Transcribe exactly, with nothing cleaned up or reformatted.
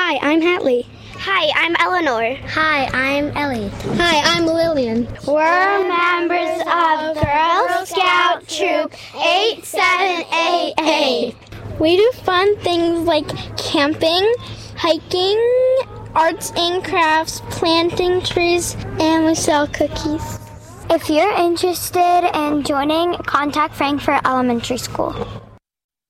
Hi, I'm Hatley. Hi, I'm Eleanor. Hi, I'm Ellie. Hi, I'm Lillian. We're members of Girl Scout Troop eight seven eight eight. We do fun things like camping, hiking, arts and crafts, planting trees, and we sell cookies. If you're interested in joining, contact Frankfort Elementary School.